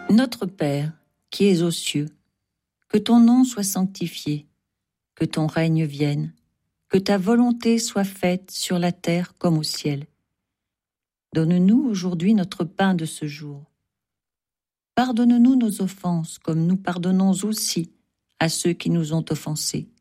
Notre Père, qui es aux cieux, que ton nom soit sanctifié, que ton règne vienne, que ta volonté soit faite sur la terre comme au ciel. Donne-nous aujourd'hui notre pain de ce jour. Pardonne-nous nos offenses, comme nous pardonnons aussi à ceux qui nous ont offensés.